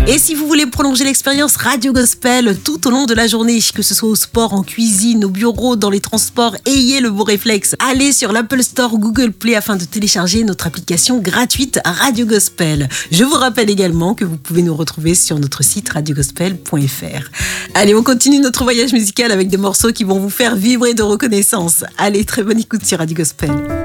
Et si vous voulez prolonger l'expérience Radio Gospel tout au long de la journée, que ce soit au sport, en cuisine, au bureau, dans les transports, ayez le bon réflexe. Allez sur l'Apple Store ou Google Play afin de télécharger notre application gratuite Radio Gospel. Je vous rappelle également que vous pouvez nous retrouver sur notre site radiogospel.fr. Allez, on continue notre voyage musical avec des morceaux qui vont vous faire vibrer de reconnaissance. Allez, très bonne écoute sur Radio Gospel.